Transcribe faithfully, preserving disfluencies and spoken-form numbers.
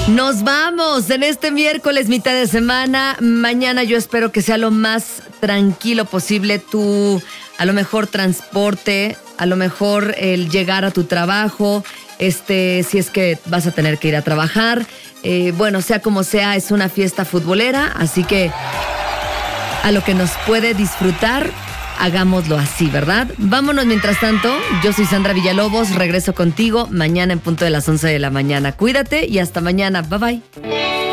Nos vamos en este miércoles, mitad de semana. Mañana yo espero que sea lo más tranquilo posible. Tu, a lo mejor, transporte, a lo mejor el llegar a tu trabajo, este, si es que vas a tener que ir a trabajar. Eh, bueno, sea como sea, es una fiesta futbolera, así que a lo que nos puede disfrutar, hagámoslo así, ¿verdad? Vámonos mientras tanto. Yo soy Sandra Villalobos, regreso contigo mañana en punto de las once de la mañana. Cuídate y hasta mañana. Bye bye.